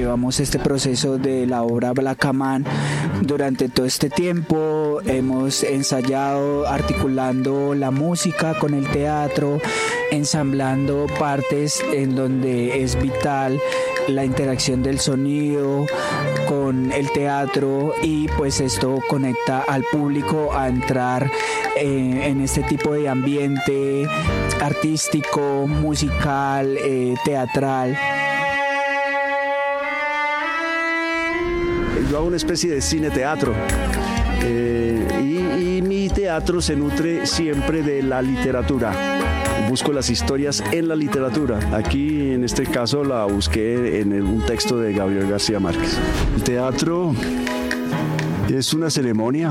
llevamos este proceso de la obra Blackaman durante todo este tiempo. Hemos ensayado articulando la música con el teatro, ensamblando partes en donde es vital la interacción del sonido con el teatro, y pues esto conecta al público a entrar en este tipo de ambiente artístico, musical, teatral. Yo hago una especie de cine-teatro y mi teatro se nutre siempre de la literatura. Busco las historias en la literatura. Aquí, en este caso, la busqué en un texto de Gabriel García Márquez. El teatro es una ceremonia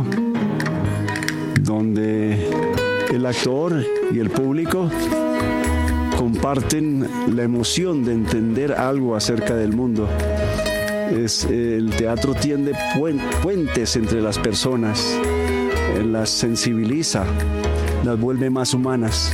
donde el actor y el público comparten la emoción de entender algo acerca del mundo. El teatro tiende puentes entre las personas, las sensibiliza, las vuelve más humanas.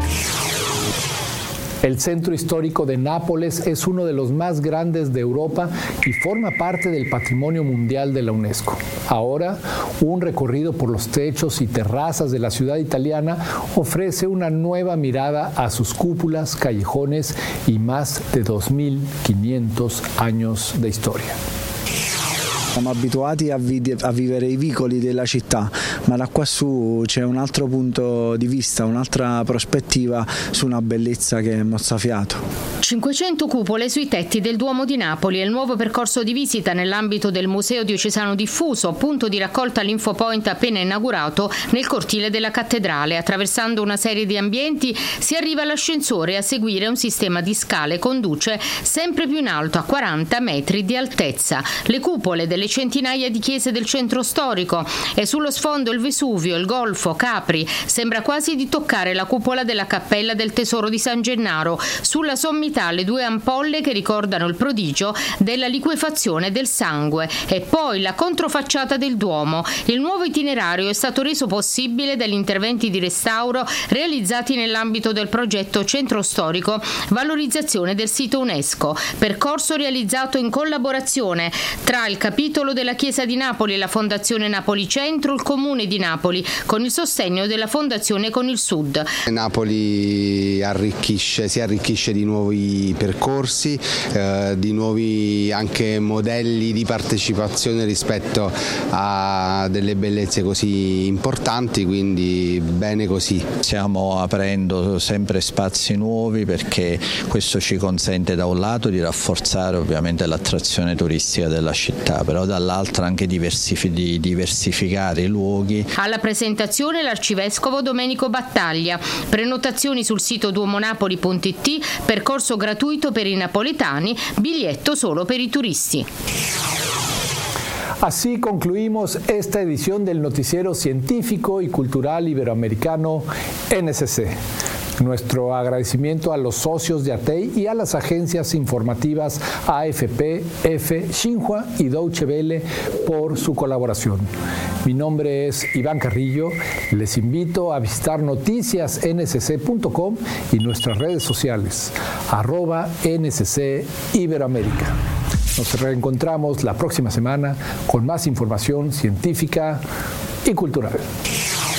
El centro histórico de Nápoles es uno de los más grandes de Europa y forma parte del Patrimonio Mundial de la UNESCO. Ahora, un recorrido por los techos y terrazas de la ciudad italiana ofrece una nueva mirada a sus cúpulas, callejones y más de 2.500 años de historia. Siamo abituati a vivere i vicoli della città, ma da quassù c'è un altro punto di vista, un'altra prospettiva su una bellezza che è mozzafiato. 500 cupole sui tetti del Duomo di Napoli è il nuovo percorso di visita nell'ambito del Museo Diocesano Diffuso, punto di raccolta all'infopoint appena inaugurato nel cortile della cattedrale. Attraversando una serie di ambienti si arriva all'ascensore e a seguire un sistema di scale conduce sempre più in alto a 40 metri di altezza. Le cupole delle centinaia di chiese del centro storico e sullo sfondo il Vesuvio, il Golfo, Capri. Sembra quasi di toccare la cupola della Cappella del Tesoro di San Gennaro. Sulla sommità le due ampolle che ricordano il prodigio della liquefazione del sangue e poi la controfacciata del Duomo. Il nuovo itinerario è stato reso possibile dagli interventi di restauro realizzati nell'ambito del progetto Centro Storico Valorizzazione del sito UNESCO, percorso realizzato in collaborazione tra il capitolo della Chiesa di Napoli e la Fondazione Napoli Centro, il Comune di Napoli, con il sostegno della Fondazione Con il Sud. Napoli si arricchisce di nuovi percorsi, di nuovi anche modelli di partecipazione rispetto a delle bellezze così importanti, quindi bene così. Stiamo aprendo sempre spazi nuovi perché questo ci consente da un lato di rafforzare ovviamente l'attrazione turistica della città, però dall'altro anche di diversificare i luoghi. Alla presentazione l'arcivescovo Domenico Battaglia. Prenotazioni sul sito duomonapoli.it, percorso gratuito per i napoletani, biglietto solo per i turisti. Así concluimos esta edición del noticiero científico y cultural iberoamericano NSC. Nuestro agradecimiento a los socios de ATEI y a las agencias informativas AFP, EFE, Xinhua y Deutsche Welle por su colaboración. Mi nombre es Iván Carrillo. Les invito a visitar noticiasnsc.com y nuestras redes sociales, @NSC Iberoamérica. Nos reencontramos la próxima semana con más información científica y cultural.